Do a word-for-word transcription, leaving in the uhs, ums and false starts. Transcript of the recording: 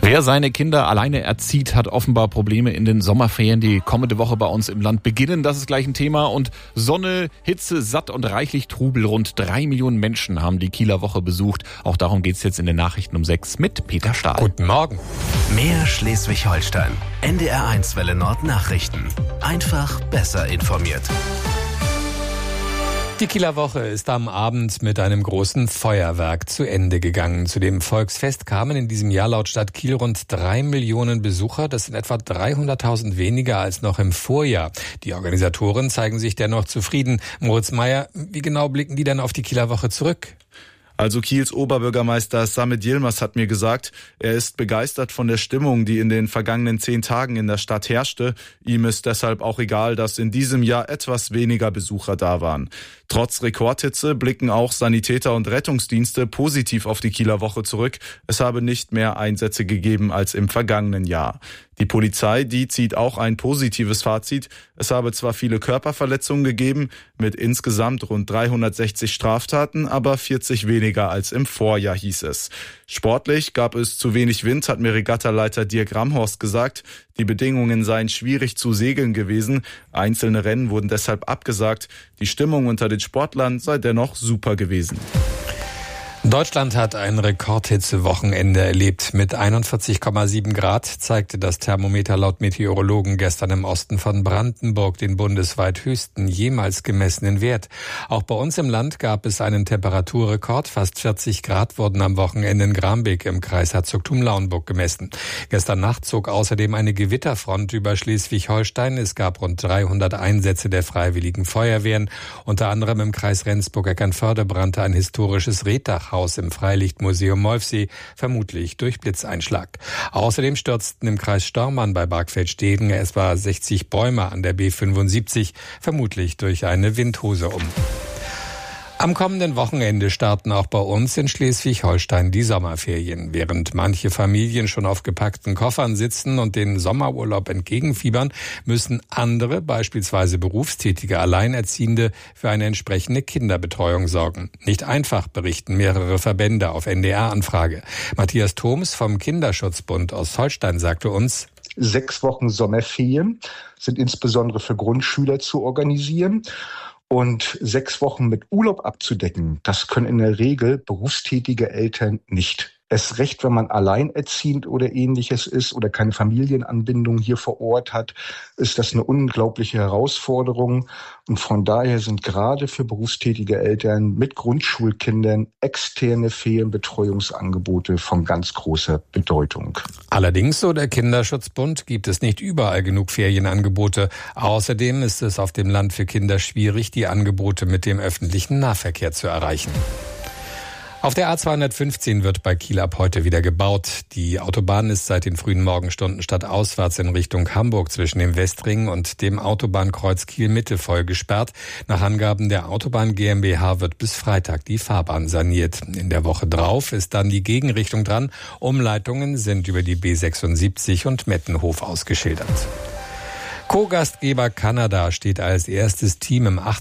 Wer seine Kinder alleine erzieht, hat offenbar Probleme in den Sommerferien, die kommende Woche bei uns im Land beginnen. Das ist gleich ein Thema. Und Sonne, Hitze, satt und reichlich Trubel. Rund drei Millionen Menschen haben die Kieler Woche besucht. Auch darum geht's jetzt in den Nachrichten um sechs mit Peter Stahl. Guten Morgen. Mehr Schleswig-Holstein. N D R eins Welle Nord Nachrichten. Einfach besser informiert. Die Kieler Woche ist am Abend mit einem großen Feuerwerk zu Ende gegangen. Zu dem Volksfest kamen in diesem Jahr laut Stadt Kiel rund drei Millionen Besucher. Das sind etwa dreihunderttausend weniger als noch im Vorjahr. Die Organisatoren zeigen sich dennoch zufrieden. Moritz Meyer, wie genau blicken die denn auf die Kieler Woche zurück? Also Kiels Oberbürgermeister Samit Yilmaz hat mir gesagt, er ist begeistert von der Stimmung, die in den vergangenen zehn Tagen in der Stadt herrschte. Ihm ist deshalb auch egal, dass in diesem Jahr etwas weniger Besucher da waren. Trotz Rekordhitze blicken auch Sanitäter und Rettungsdienste positiv auf die Kieler Woche zurück. Es habe nicht mehr Einsätze gegeben als im vergangenen Jahr. Die Polizei, die zieht auch ein positives Fazit. Es habe zwar viele Körperverletzungen gegeben, mit insgesamt rund dreihundertsechzig Straftaten, aber vierzig weniger als im Vorjahr, hieß es. Sportlich gab es zu wenig Wind, hat mir Regattaleiter Dirk Ramhorst gesagt. Die Bedingungen seien schwierig zu segeln gewesen. Einzelne Rennen wurden deshalb abgesagt. Die Stimmung unter den Sportlern sei dennoch super gewesen. Deutschland hat ein Rekordhitzewochenende erlebt. Mit einundvierzig Komma sieben Grad zeigte das Thermometer laut Meteorologen gestern im Osten von Brandenburg den bundesweit höchsten jemals gemessenen Wert. Auch bei uns im Land gab es einen Temperaturrekord. Fast vierzig Grad wurden am Wochenende in Grambeck im Kreis Herzogtum-Lauenburg gemessen. Gestern Nacht zog außerdem eine Gewitterfront über Schleswig-Holstein. Es gab rund dreihundert Einsätze der Freiwilligen Feuerwehren. Unter anderem im Kreis Rendsburg-Eckernförde brannte ein historisches Reddachhaus im Freilichtmuseum Molfsee, vermutlich durch Blitzeinschlag. Außerdem stürzten im Kreis Stormann bei Bargfeld-Stegen etwa sechzig Bäume an der B fünfundsiebzig, vermutlich durch eine Windhose um. Am kommenden Wochenende starten auch bei uns in Schleswig-Holstein die Sommerferien. Während manche Familien schon auf gepackten Koffern sitzen und den Sommerurlaub entgegenfiebern, müssen andere, beispielsweise berufstätige Alleinerziehende, für eine entsprechende Kinderbetreuung sorgen. Nicht einfach, berichten mehrere Verbände auf N D R-Anfrage. Matthias Thoms vom Kinderschutzbund Ostholstein sagte uns: Sechs Wochen Sommerferien sind insbesondere für Grundschüler zu organisieren. Und sechs Wochen mit Urlaub abzudecken, das können in der Regel berufstätige Eltern nicht. Erst recht, wenn man alleinerziehend oder ähnliches ist oder keine Familienanbindung hier vor Ort hat, ist das eine unglaubliche Herausforderung. Und von daher sind gerade für berufstätige Eltern mit Grundschulkindern externe Ferienbetreuungsangebote von ganz großer Bedeutung. Allerdings, so der Kinderschutzbund, gibt es nicht überall genug Ferienangebote. Außerdem ist es auf dem Land für Kinder schwierig, die Angebote mit dem öffentlichen Nahverkehr zu erreichen. Auf der A zweihundertfünfzehn wird bei Kiel ab heute wieder gebaut. Die Autobahn ist seit den frühen Morgenstunden stadtauswärts in Richtung Hamburg zwischen dem Westring und dem Autobahnkreuz Kiel-Mitte voll gesperrt. Nach Angaben der Autobahn GmbH wird bis Freitag die Fahrbahn saniert. In der Woche drauf ist dann die Gegenrichtung dran. Umleitungen sind über die B sechsundsiebzig und Mettenhof ausgeschildert. Co-Gastgeber Kanada steht als erstes Team im